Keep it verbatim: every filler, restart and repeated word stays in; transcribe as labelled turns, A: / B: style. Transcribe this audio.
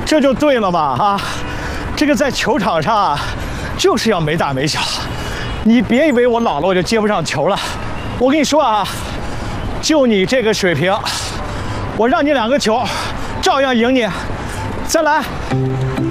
A: 这就对了嘛啊！这个在球场上啊，就是要没大没小。你别以为我老了我就接不上球了。我跟你说啊，就你这个水平，我让你两个球，照样赢你。再来。